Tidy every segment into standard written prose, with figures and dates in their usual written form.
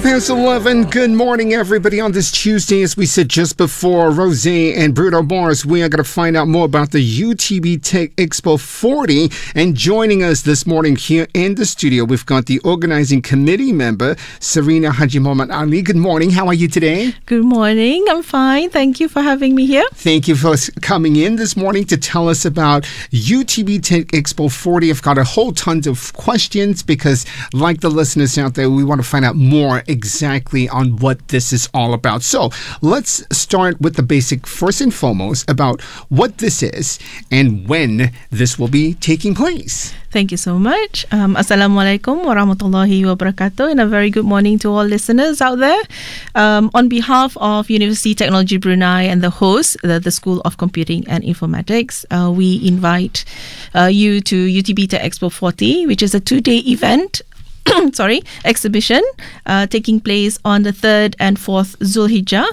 11. Good morning, everybody. On this Tuesday, as we said just before, Rose and Bruno Mars, we are going to find out more about the UTB Tech Expo 40. And joining us this morning here in the studio, we've got the organizing committee member, Serena Haji Mohammad Ali. Good morning. How are you today? Good morning. I'm fine. Thank you for having me here. Thank you for coming in this morning to tell us about UTB Tech Expo 40. I've got a whole ton of questions because, like the listeners out there, we want to find out more exactly on what this is all about. So let's start with the basic first and foremost about what this is and when this will be taking place. Thank you so much. Assalamualaikum warahmatullahi wabarakatuh, and a very good morning to all listeners out there. On behalf of University Technology Brunei and the host, the School of Computing and Informatics, we invite you to UTB Tech Expo 40, which is a 2-day event. Exhibition taking place on the 3rd and 4th Zulhijjah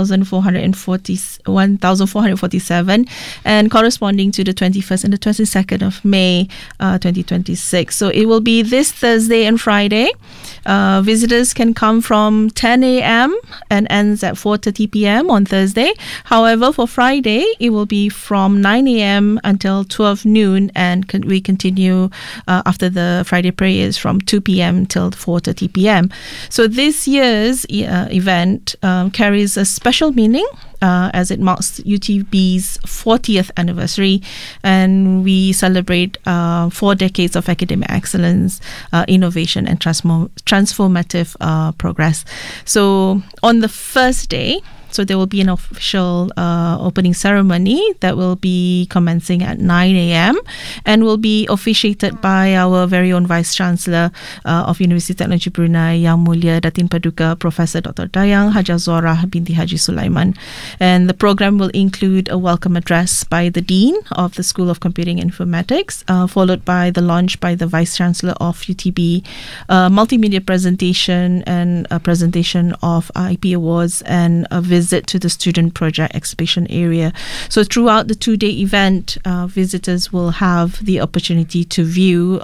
1447 and corresponding to the 21st and the 22nd of May 2026. So it will be this Thursday and Friday. Visitors can come from 10 a.m. and ends at 4:30 p.m. on Thursday. However, for Friday, it will be from 9 a.m. until 12 noon, and we continue after the Friday prayers from 2 p.m. till 4:30 p.m. So this year's event carries a special meaning as it marks UTB's 40th anniversary, and we celebrate 4 decades of academic excellence, innovation, and transformative progress. So on the first day, so there will be an official opening ceremony that will be commencing at 9 a.m. and will be officiated by our very own Vice Chancellor of University Technology Brunei, Yang Mulia Datin Paduka Professor Dr. Dayang Hajah Zorah binti Haji Sulaiman. And the program will include a welcome address by the Dean of the School of Computing and Informatics, followed by the launch by the Vice Chancellor of UTB, multimedia presentation and a presentation of IP awards, and a visit to the student project exhibition area. So throughout the 2-day event, visitors will have the opportunity to view